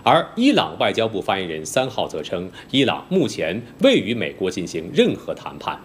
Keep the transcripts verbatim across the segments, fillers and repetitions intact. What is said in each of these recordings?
而伊朗外交部发言人三号则称，伊朗目前未与美国进行任何谈判。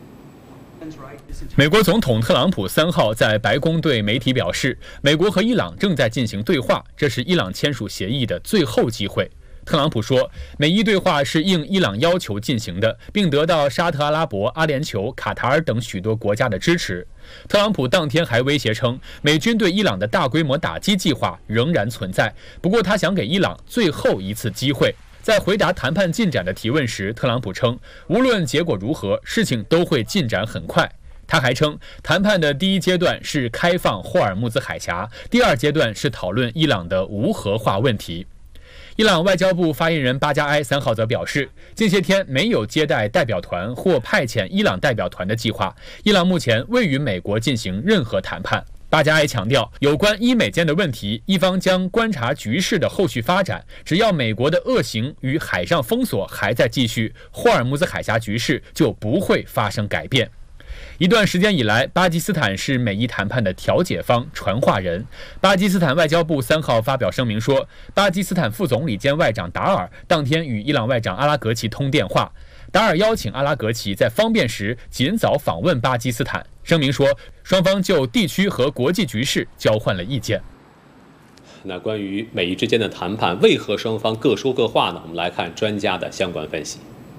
美国总统特朗普三号在白宫对媒体表示，美国和伊朗正在进行对话，这是伊朗签署协议的最后机会。特朗普说，美伊对话是应伊朗要求进行的，并得到沙特阿拉伯、阿联酋、卡塔尔等许多国家的支持。特朗普当天还威胁称，美军对伊朗的大规模打击计划仍然存在，不过他想给伊朗最后一次机会。在回答谈判进展的提问时，特朗普称，无论结果如何，事情都会进展很快。他还称，谈判的第一阶段是开放霍尔木兹海峡，第二阶段是讨论伊朗的无核化问题。伊朗外交部发言人巴加埃三号则表示，近些天没有接待代表团或派遣伊朗代表团的计划，伊朗目前未与美国进行任何谈判。巴加埃强调，有关伊美间的问题，伊方将观察局势的后续发展，只要美国的恶行与海上封锁还在继续，霍尔木兹海峡局势就不会发生改变。一段时间以来，巴基斯坦是美伊谈判的调解方、传话人。巴基斯坦外交部三号发表声明说，巴基斯坦副总理兼外长达尔当天与伊朗外长阿拉格齐通电话，达尔邀请阿拉格齐在方便时尽早访问巴基斯坦。声明说，双方就地区和国际局势交换了意见。 那关于美伊之间的谈判，为何双方各说各话呢？我们来看专家的相关分析。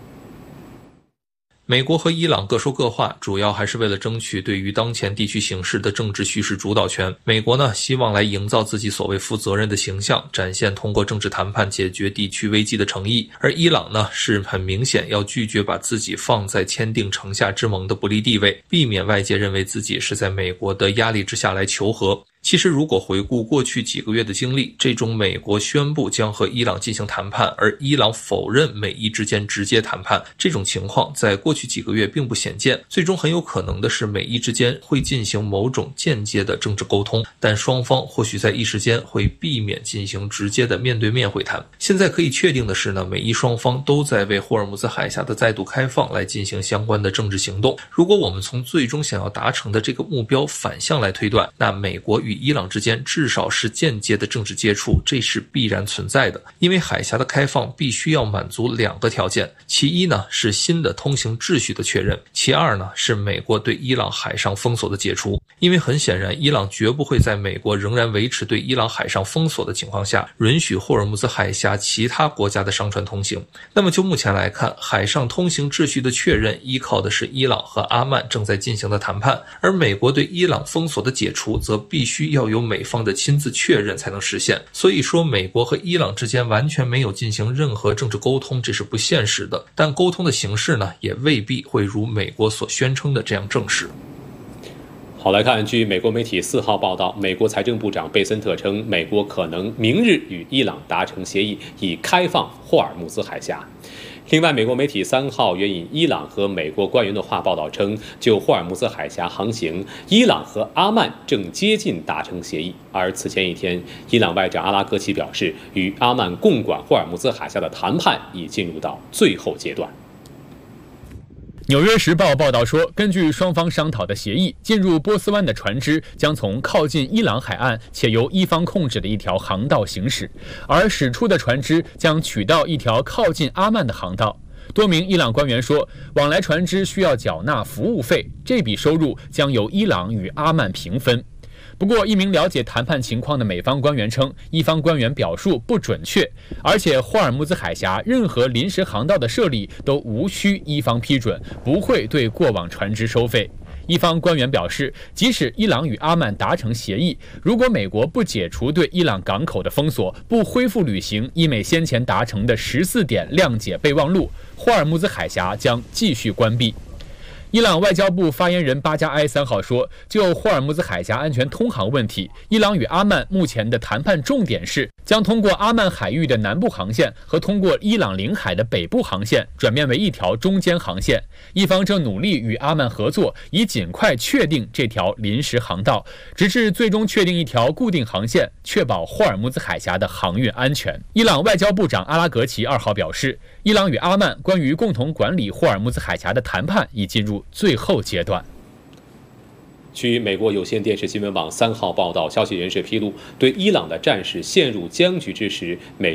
美国和伊朗各说各话，主要还是为了争取对于当前地区形势的政治叙事主导权。美国呢，希望来营造自己所谓负责任的形象，展现通过政治谈判解决地区危机的诚意；而伊朗呢，是很明显要拒绝把自己放在签订城下之盟的不利地位，避免外界认为自己是在美国的压力之下来求和。其实如果回顾过去几个月的经历，这种美国宣布将和伊朗进行谈判，而伊朗否认美伊之间直接谈判，这种情况在过去几个月并不鲜见。最终很有可能的是美伊之间会进行某种间接的政治沟通，但双方或许在一时间会避免进行直接的面对面会谈。现在可以确定的是呢，美伊双方都在为霍尔木兹海峡的再度开放来进行相关的政治行动。如果我们从最终想要达成的这个目标反向来推断，那美国与伊朗之间至少是间接的政治接触，这是必然存在的。因为海峡的开放必须要满足两个条件，其一呢是新的通行秩序的确认，其二呢是美国对伊朗海上封锁的解除。因为很显然，伊朗绝不会在美国仍然维持对伊朗海上封锁的情况下，允许霍尔木兹海峡其他国家的商船通行。那么就目前来看，海上通行秩序的确认依靠的是伊朗和阿曼正在进行的谈判，而美国对伊朗封锁的解除则必须要由美方的亲自确认才能实现。所以说，美国和伊朗之间完全没有进行任何政治沟通，这是不现实的。但沟通的形式呢，也未必会如美国所宣称的这样正式。 好，来看，据美国媒体四号报道，美国财政部长贝森特称，美国可能明日与伊朗达成协议，以开放霍尔木兹海峡。另外，美国媒体三号援引伊朗和美国官员的话报道称，就霍尔木兹海峡航行，伊朗和阿曼正接近达成协议。而此前一天，伊朗外长阿拉格齐表示，与阿曼共管霍尔木兹海峡的谈判已进入到最后阶段。 纽约时报报道说，根据双方商讨的协议，进入波斯湾的船只将从靠近伊朗海岸且由伊方控制的一条航道行驶，而驶出的船只将取到一条靠近阿曼的航道。多名伊朗官员说，往来船只需要缴纳服务费，这笔收入将由伊朗与阿曼平分。不过，一名了解谈判情况的美方官员称，伊方官员表述不准确，而且霍尔木兹海峡任何临时航道的设立都无需伊方批准，不会对过往船只收费。伊方官员表示，即使伊朗与阿曼达成协议，如果美国不解除对伊朗港口的封锁，不恢复履行伊美先前达成的十四点谅解备忘录，霍尔木兹海峡将继续关闭。伊朗外交部发言人巴加埃三号说，就霍尔木兹海峡安全通航问题，伊朗与阿曼目前的谈判重点是将通过阿曼海域的南部航线和通过伊朗领海的北部航线转变为一条中间航线。伊方正努力与阿曼合作，以尽快确定这条临时航道，直至最终确定一条固定航线，确保霍尔木兹海峡的航运安全。伊朗外交部长阿拉格齐二号表示，伊朗与阿曼关于共同管理霍尔木兹海峡的谈判已进入最后阶段。 据美国有线电视新闻网三号报道，消息人士披露，对伊朗的战事陷入僵局之时，美